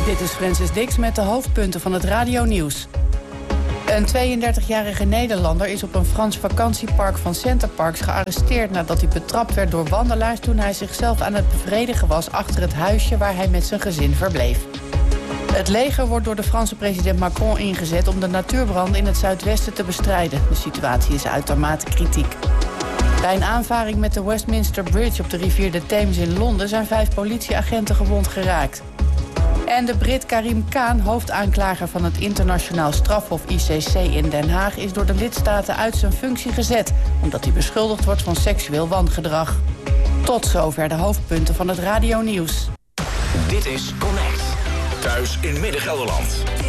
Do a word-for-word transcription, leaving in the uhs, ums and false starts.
Dit is Francis Dix met de hoofdpunten van het radionieuws. Een tweeëndertigjarige Nederlander is op een Frans vakantiepark van Centerparks gearresteerd nadat hij betrapt werd door wandelaars toen hij zichzelf aan het bevredigen was achter het huisje waar hij met zijn gezin verbleef. Het leger wordt door de Franse president Macron ingezet om de natuurbranden in het zuidwesten te bestrijden. De situatie is uitermate kritiek. Bij een aanvaring met de Westminster Bridge op de rivier de Theems in Londen zijn vijf politieagenten gewond geraakt. En de Brit Karim Khan, hoofdaanklager van het internationaal strafhof I C C in Den Haag, is door de lidstaten uit zijn functie gezet, omdat hij beschuldigd wordt van seksueel wangedrag. Tot zover de hoofdpunten van het radionieuws. Dit is Connect. Thuis in Midden-Gelderland.